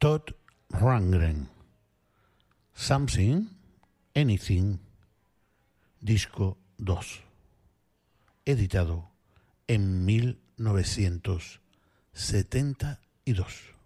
Todd Rundgren. Something, Anything, disco 2, editado en 1972.